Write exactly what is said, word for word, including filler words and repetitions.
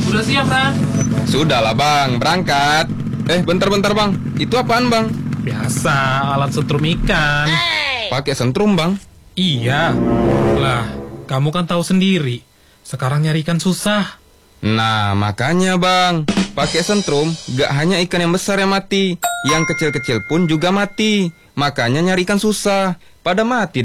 Udah siap, Ran? Sudahlah bang, berangkat. Eh bentar-bentar bang, itu apaan bang? Biasa, alat setrum ikan. Pakai sentrum bang? Iya. Lah, kamu kan tahu sendiri. Sekarang nyari ikan susah. Nah makanya bang, pakai sentrum gak hanya ikan yang besar yang mati, yang kecil-kecil pun juga mati. Makanya nyari ikan susah, pada mati